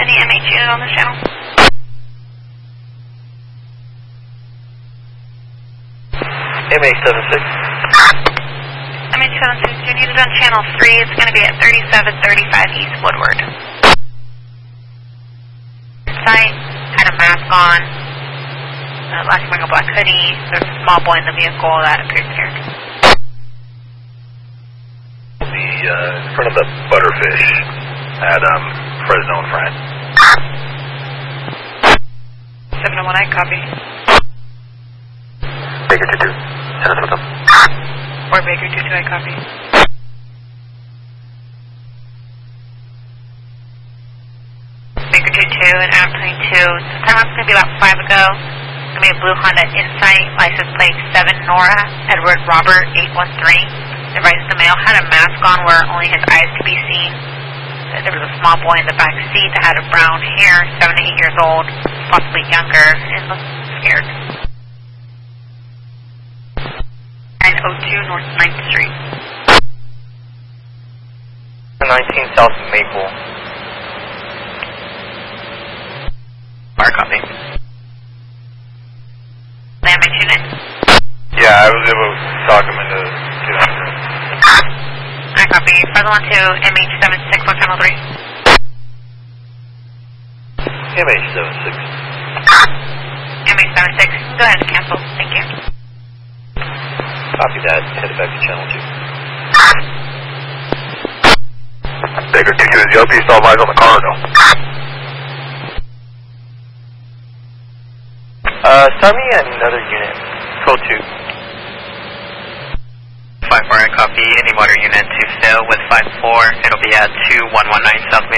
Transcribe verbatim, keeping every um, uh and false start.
any M H unit on this channel? M H seven six. M H seven six, you need it on channel three. It's going to be at thirty-seven thirty-five East Woodward. Site, had a mask on, uh, last wearing a black hoodie. There's a small boy in the vehicle that appears scared. The, uh, in front of the Butterfish at, um, Fresno and Friend. seven oh one, I copy. Baker two two, send us with them. Or Baker two two, I copy. Baker two two and Adam twenty-two. Sometime it's going to be about five ago. It's going to be a blue Honda Insight, license plate seven Nora, Edward Robert eight one three. Advised the male had a mask on where only his eyes could be seen. There was a small boy in the back seat that had a brown hair, seven to eight years old, possibly younger, and looked scared. nine oh two North ninth Street. nineteen South Maple. Fire copy. Damage unit. Yeah, I was able to talk him into two hundred. I copy. Fresno one two, M H seven six on channel three. M H seven six. M H seven six, go ahead and cancel. Thank you. Copy that. Headed back to channel two. Baker two two, is the O P still alive on the car or no? Uh, send me another unit. Code two. five four, I copy. Any motor unit to fill with five four. It'll be at two one one nine South